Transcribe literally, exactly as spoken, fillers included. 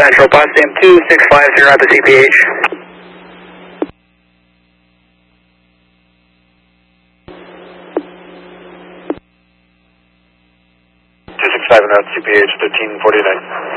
Central, Potsdam two six five zero at the C P H. two six five zero at C P H, thirteen forty-nine.